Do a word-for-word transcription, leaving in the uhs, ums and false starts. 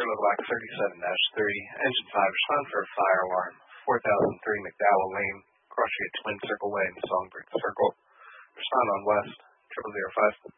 Charlotte Lock thirty-seven dash three, Engine five, respond for a fire alarm, four thousand three McDowell Lane, Cross Street Twin Circle Way in Songbird Circle. Respond on West, triple zero five.